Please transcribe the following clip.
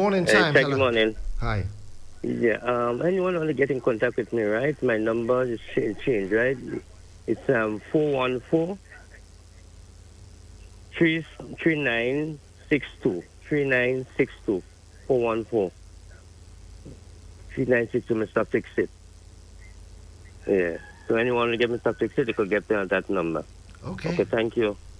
morning time, Check, good fella. morning. Hi. Yeah, anyone want to get in contact with me, right? My number is changed, right? It's 414 3962 3962 414 3962. Mr. Fix It. Yeah. So anyone want to get Mr. Fix It, you could get me on that number. Okay. Okay, thank you.